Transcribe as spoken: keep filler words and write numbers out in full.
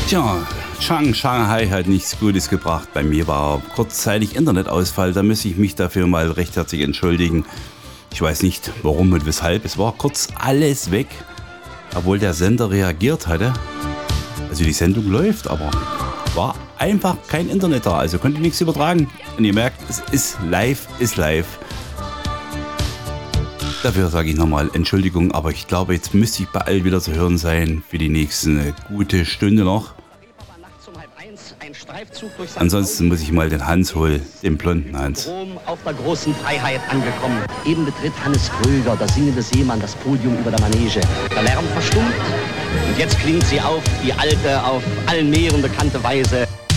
Tja, Chang Shanghai hat nichts Gutes gebracht. Bei mir war kurzzeitig Internetausfall. Da muss ich mich dafür mal recht herzlich entschuldigen. Ich weiß nicht, warum und weshalb. Es war kurz alles weg, obwohl der Sender reagiert hatte. Also die Sendung läuft, aber war einfach kein Internet da. Also konnte ich nichts übertragen. Und ihr merkt, es ist live, ist live. Dafür sage ich nochmal Entschuldigung, aber ich glaube, jetzt müsste ich bald wieder zu hören sein für die nächste gute Stunde noch. Ansonsten muss ich mal den Hans holen, den blonden Hans. Auf der großen Freiheit angekommen. Eben betritt Hannes Kröger, der singende Seemann, das Podium über der Manege. Der Lärm verstummt und jetzt klingt sie auf, die alte, auf allen Meeren bekannte Weise.